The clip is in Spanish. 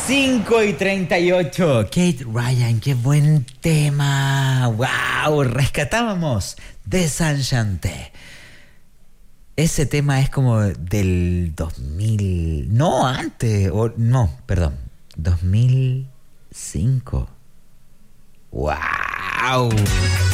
5:38. Kate Ryan, qué buen tema. ¡Wow! Rescatábamos Desenchanté. Ese tema es como del 2000. No, antes. No, perdón. 2005. ¡Wow!